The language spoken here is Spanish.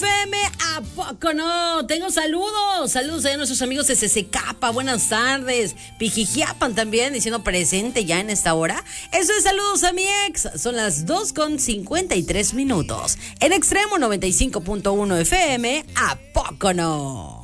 FM, ¿a poco no? Tengo saludos. Saludos a nuestros amigos de CCK. Buenas tardes. Pijijiapan también, diciendo presente ya en esta hora. Eso es saludos a mi ex. Son las 2:53. En Extremo 95.1 FM, ¿a poco no?